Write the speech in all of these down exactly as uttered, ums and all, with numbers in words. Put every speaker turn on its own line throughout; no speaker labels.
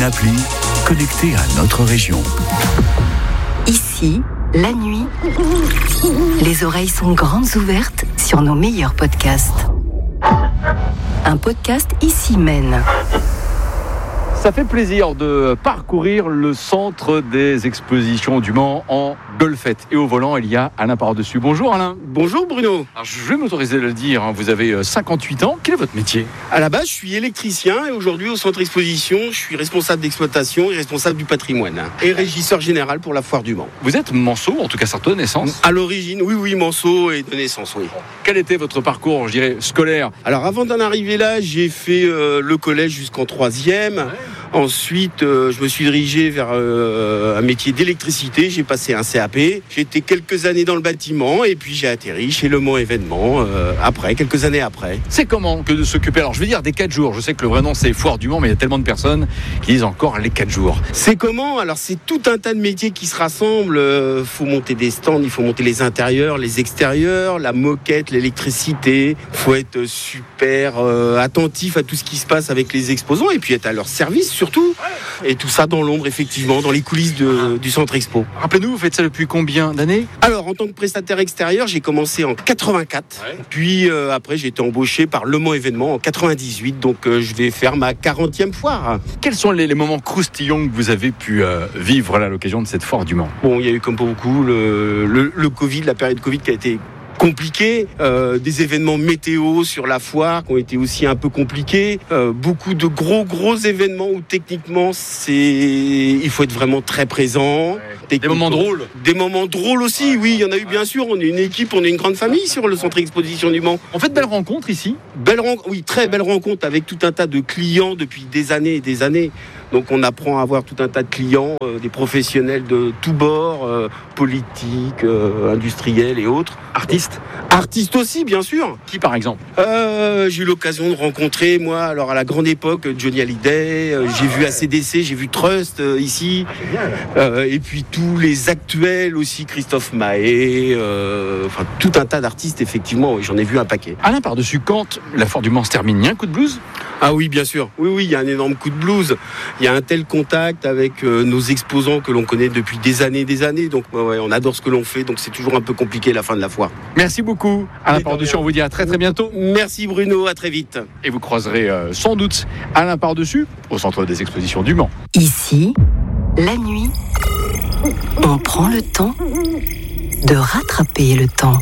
appli, connecté à notre région.
Ici, la nuit, les oreilles sont grandes ouvertes sur nos meilleurs podcasts. Un podcast ici mène.
Ça fait plaisir de parcourir le centre des expositions du Mans en golfette. Et au volant, il y a Alain Par-Dessus. Bonjour Alain.
Bonjour Bruno.
Alors, je vais m'autoriser de le dire, hein, vous avez cinquante-huit ans. Quel est votre métier ?
À la base, je suis électricien et aujourd'hui au centre exposition, je suis responsable d'exploitation et responsable du patrimoine et régisseur général pour la foire du Mans.
Vous êtes Manceau, en tout cas certes de naissance ?
À l'origine, oui, oui, Manceau et de naissance, oui.
Quel était votre parcours, je dirais, scolaire ?
Alors avant d'en arriver là, j'ai fait euh, le collège jusqu'en troisième. Ouais. Ensuite, euh, je me suis dirigé vers euh, un métier d'électricité. J'ai passé un C A P. J'ai été quelques années dans le bâtiment et puis j'ai atterri chez Le Mans Événements euh, après, quelques années après.
C'est comment que de s'occuper, alors je vais dire des quatre jours. Je sais que le vrai nom c'est Foire du Mans, mais il y a tellement de personnes qui disent encore les quatre jours.
C'est comment ? Alors c'est tout un tas de métiers qui se rassemblent. Il euh, faut monter des stands, il faut monter les intérieurs, les extérieurs, la moquette, l'électricité. Il faut être super euh, attentif à tout ce qui se passe avec les exposants et puis être à leur service surtout. Et tout ça dans l'ombre, effectivement, dans les coulisses de, du centre expo.
Rappelez-nous, vous faites ça depuis combien d'années ?
Alors, en tant que prestataire extérieur, j'ai commencé en quatre-vingt-quatre. Ouais. Puis euh, après, j'ai été embauché par Le Mans Événements en quatre-vingt-dix-huit. Donc, euh, je vais faire ma quarantième foire.
Quels sont les, les moments croustillants que vous avez pu euh, vivre là, à l'occasion de cette foire du Mans ?
Bon, il y a eu comme pour beaucoup le, le, le Covid, la période Covid qui a été compliqué, euh, des événements météo sur la foire qui ont été aussi un peu compliqués, euh, beaucoup de gros gros événements où techniquement c'est il faut être vraiment très présent.
Ouais. Des moments drôles.
Des moments drôles aussi, ouais, oui, il y en a eu bien sûr. On est une équipe, on est une grande famille sur le centre exposition du Mans.
On fait de belles rencontres ici.
Belles rencontres, oui, très belles rencontres avec tout un tas de clients depuis des années et des années. Donc on apprend à avoir tout un tas de clients, euh, des professionnels de tous bords, euh, politiques, euh, industriels et autres.
Artistes ?
Artistes aussi, bien sûr.
Qui par exemple ?
euh, J'ai eu l'occasion de rencontrer, moi, alors à la grande époque, Johnny Hallyday, euh, ah, j'ai ouais. vu A C D C, j'ai vu Trust euh, ici, ah, euh, et puis tous les actuels aussi, Christophe Mahé, euh, enfin tout un tas d'artistes, effectivement, oui, j'en ai vu un paquet.
Alain, par-dessus, quand la foire du Mans se termine, il y a un coup de blues ?
Ah oui, bien sûr. Oui, oui, il y a un énorme coup de blues. Il y a un tel contact avec euh, nos exposants que l'on connaît depuis des années et des années. Donc, ouais, on adore ce que l'on fait. Donc, c'est toujours un peu compliqué la fin de la foire.
Merci beaucoup. Alain Par-Dessus, on vous dit à très très bientôt.
Merci Bruno, à très vite.
Et vous croiserez euh, sans doute Alain Par-Dessus au centre des expositions du Mans.
Ici, la nuit, on prend le temps de rattraper le temps.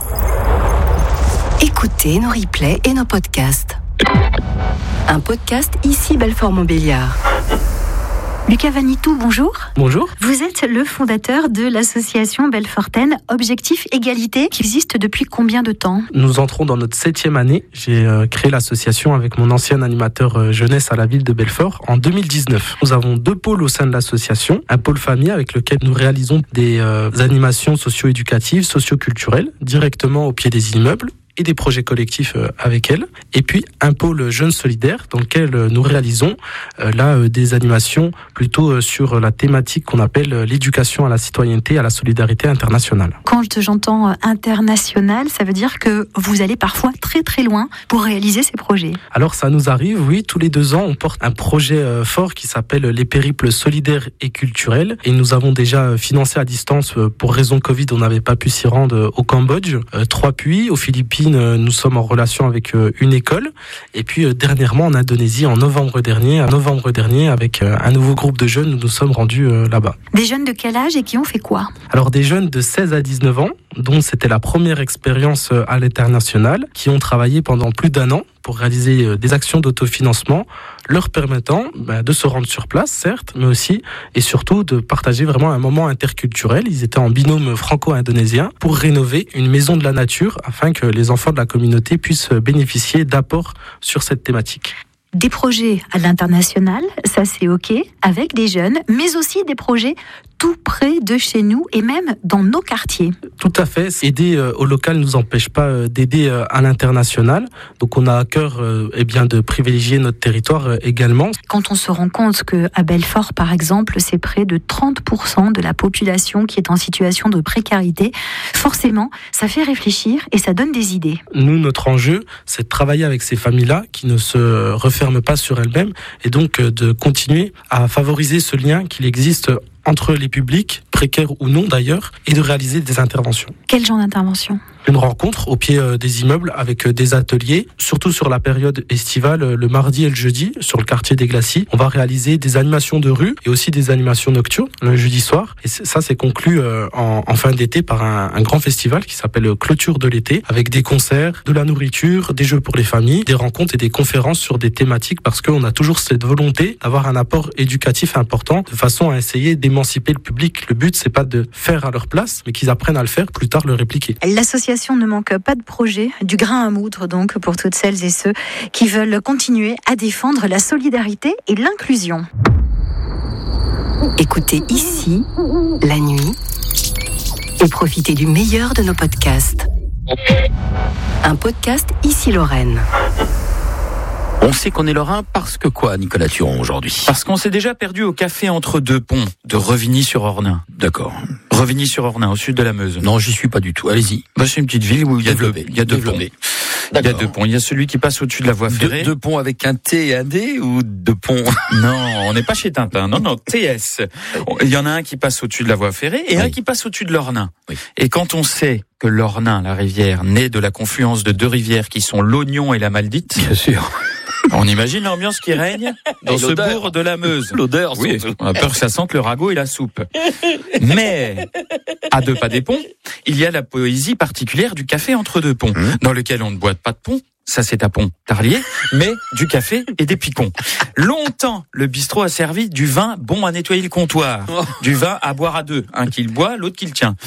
Écoutez nos replays et nos podcasts. Un podcast ici Belfort-Montbéliard.
Lucas Vanitou, bonjour.
Bonjour.
Vous êtes le fondateur de l'association Belfortaine Objectif Égalité qui existe depuis combien de temps ?
Nous entrons dans notre septième année. J'ai euh, créé l'association avec mon ancien animateur euh, jeunesse à la ville de Belfort en deux mille dix-neuf. Nous avons deux pôles au sein de l'association. Un pôle famille avec lequel nous réalisons des euh, animations socio-éducatives, socio-culturelles directement au pied des immeubles et des projets collectifs avec elle. Et puis un pôle jeune solidaire dans lequel nous réalisons là des animations plutôt sur la thématique qu'on appelle l'éducation à la citoyenneté et à la solidarité internationale.
Quand j'entends international, ça veut dire que vous allez parfois très très loin pour réaliser ces projets.
Alors ça nous arrive, oui, tous les deux ans on porte un projet fort qui s'appelle les périples solidaires et culturels et nous avons déjà financé à distance, pour raison Covid on n'avait pas pu s'y rendre, au Cambodge, trois puits, aux Philippines nous sommes en relation avec une école et puis dernièrement en Indonésie en novembre dernier, en novembre dernier avec un nouveau groupe de jeunes, nous nous sommes rendus là-bas.
Des jeunes de quel âge et qui ont fait quoi ?
Alors des jeunes de seize à dix-neuf ans, dont c'était la première expérience à l'international, qui ont travaillé pendant plus d'un an pour réaliser des actions d'autofinancement, leur permettant ben, de se rendre sur place, certes, mais aussi et surtout de partager vraiment un moment interculturel. Ils étaient en binôme franco-indonésien pour rénover une maison de la nature afin que les enfants de la communauté puissent bénéficier d'apports sur cette thématique.
Des projets à l'international, ça c'est ok, avec des jeunes, mais aussi des projets tout près de chez nous et même dans nos quartiers.
Tout à fait. Aider euh, au local ne nous empêche pas euh, d'aider euh, à l'international. Donc on a à cœur euh, eh bien, de privilégier notre territoire euh, également.
Quand on se rend compte qu'à Belfort, par exemple, c'est près de trente pour cent de la population qui est en situation de précarité, forcément, ça fait réfléchir et ça donne des idées.
Nous, notre enjeu, c'est de travailler avec ces familles-là qui ne se referment pas sur elles-mêmes et donc euh, de continuer à favoriser ce lien qu'il existe entre les publics, précaires ou non d'ailleurs, et de réaliser des interventions.
Quel genre d'intervention ?
Une rencontre au pied des immeubles avec des ateliers, surtout sur la période estivale, le mardi et le jeudi, sur le quartier des Glacis. On va réaliser des animations de rue et aussi des animations nocturnes le jeudi soir. Et ça, c'est conclu en, en fin d'été par un, un grand festival qui s'appelle Clôture de l'été, avec des concerts, de la nourriture, des jeux pour les familles, des rencontres et des conférences sur des thématiques, parce qu'on a toujours cette volonté d'avoir un apport éducatif important, de façon à essayer d'émanciper le public. Le but, c'est pas de faire à leur place, mais qu'ils apprennent à le faire, plus tard le répliquer.
L'association ne manque pas de projet, du grain à moudre donc pour toutes celles et ceux qui veulent continuer à défendre la solidarité et l'inclusion.
Écoutez ici, la nuit, et profitez du meilleur de nos podcasts. Un podcast Ici Lorraine.
On sait qu'on est lorrain parce que quoi, Nicolas Turon, aujourd'hui ?
Parce qu'on s'est déjà perdu au café entre deux ponts de Revigny-sur-Ornain.
D'accord.
Revigny-sur-Ornain, au sud de la Meuse.
Non, j'y suis pas du tout. Allez-y.
Bah, c'est une petite ville où il y a deux, il y a deux ponts.
Développé.
Il y a deux ponts. Il y a celui qui passe au-dessus de la voie ferrée.
Deux, deux ponts avec un T et un D ou deux ponts ?
Non, on n'est pas chez Tintin. Non, non, T S. Il y en a un qui passe au-dessus de la voie ferrée et oui. un qui passe au-dessus de l'Ornain. Oui. Et quand on sait que l'Ornain, la rivière, naît de la confluence de deux rivières qui sont l'Oignon et la Maldite.
Bien sûr.
On imagine l'ambiance qui règne dans ce bourg de la Meuse.
L'odeur,
oui, on a peur que ça sente le ragot et la soupe. Mais, à deux pas des ponts, il y a la poésie particulière du café entre deux ponts, mmh. dans lequel on ne boit pas de pont, ça c'est à Pont-Tarlier, mais du café et des picons. Longtemps, le bistrot a servi du vin bon à nettoyer le comptoir, oh. du vin à boire à deux, un qui le boit, l'autre qui le tient.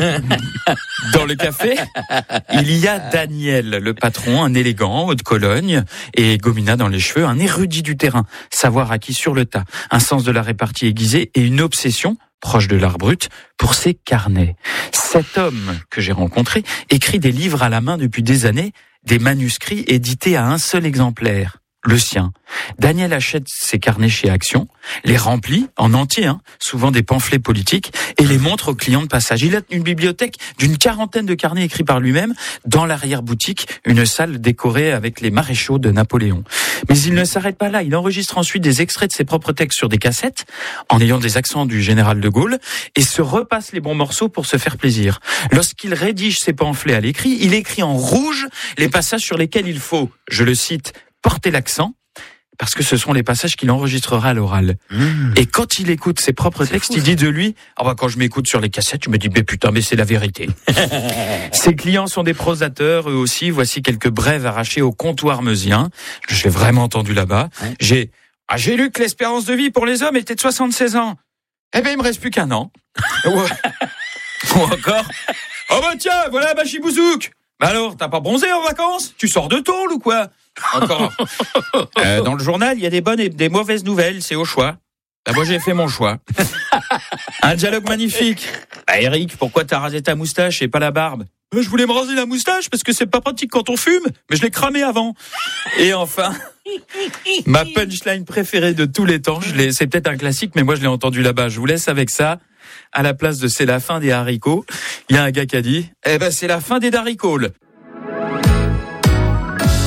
Dans le café, il y a Daniel, le patron, un élégant, haut de Cologne, et Gomina dans les cheveux, un érudit du terrain, savoir acquis sur le tas, un sens de la répartie aiguisée et une obsession proche de l'art brut, pour ses carnets. Cet homme que j'ai rencontré écrit des livres à la main depuis des années, des manuscrits édités à un seul exemplaire, le sien. Daniel achète ses carnets chez Action, les remplit en entier, hein, souvent des pamphlets politiques, et les montre aux clients de passage. Il a une bibliothèque d'une quarantaine de carnets écrits par lui-même, dans l'arrière-boutique, une salle décorée avec les maréchaux de Napoléon. Mais il ne s'arrête pas là, il enregistre ensuite des extraits de ses propres textes sur des cassettes, en ayant des accents du général de Gaulle, et se repasse les bons morceaux pour se faire plaisir. Lorsqu'il rédige ses pamphlets à l'écrit, il écrit en rouge les passages sur lesquels il faut, je le cite, porter l'accent, parce que ce sont les passages qu'il enregistrera à l'oral. Mmh. Et quand il écoute ses propres c'est textes, fou, il dit de lui, ah bah quand je m'écoute sur les cassettes, je me dis, mais putain, mais c'est la vérité. Ses clients sont des prosateurs, eux aussi. Voici quelques brèves arrachées au comptoir meusien. Je l'ai vraiment entendu là-bas. Ouais. J'ai, ah, j'ai lu que l'espérance de vie pour les hommes était de soixante-seize ans. Eh ben, il me reste plus qu'un an. Ou encore, oh bah tiens, voilà Bachibouzouk. Bah alors, t'as pas bronzé en vacances ? Tu sors de tôle ou quoi ? Encore. Euh, dans le journal, il y a des bonnes et des mauvaises nouvelles, c'est au choix. Bah moi j'ai fait mon choix. Un dialogue magnifique. Bah Eric, pourquoi t'as rasé ta moustache et pas la barbe ? Bah, je voulais me raser la moustache parce que c'est pas pratique quand on fume, mais je l'ai cramé avant. Et enfin, ma punchline préférée de tous les temps, je l'ai, c'est peut-être un classique, mais moi je l'ai entendu là-bas. Je vous laisse avec ça. À la place de c'est la fin des haricots, il y a un gars qui a dit, eh ben c'est la fin des haricots.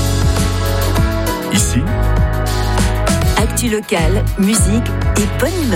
Ici, actu locale, musique et bonne humeur.